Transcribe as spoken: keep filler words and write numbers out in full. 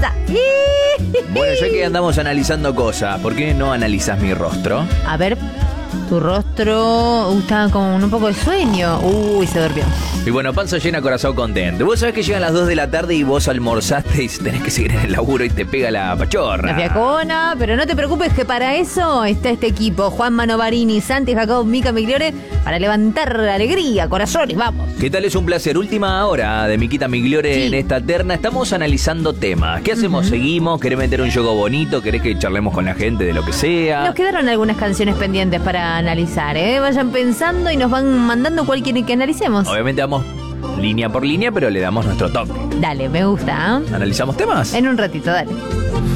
está. Bueno, ya que andamos analizando cosas, ¿por qué no analizas mi rostro? A ver, tu rostro uh, está con un poco de sueño. Uy, se durmió. Y bueno, panza llena, corazón contento. Vos sabés que llegan las dos de la tarde y vos almorzaste y tenés que seguir en el laburo y te pega la pachorra. La fiacona, pero no te preocupes que para eso está este equipo. Juan Manovarini, Santi Jacob, Mica Migliore, para levantar alegría, corazones, vamos. ¿Qué tal? Es un placer. Última hora de Miquita Migliore sí. En esta terna. Estamos analizando temas. ¿Qué hacemos? Uh-huh. ¿Seguimos? ¿Querés meter un juego bonito? ¿Querés que charlemos con la gente de lo que sea? Nos quedaron algunas canciones pendientes para analizar, ¿eh? Vayan pensando y nos van mandando cuál quieren que analicemos. Obviamente vamos línea por línea, pero le damos nuestro toque. Dale, me gusta, ¿eh? ¿Analizamos temas? En un ratito, dale.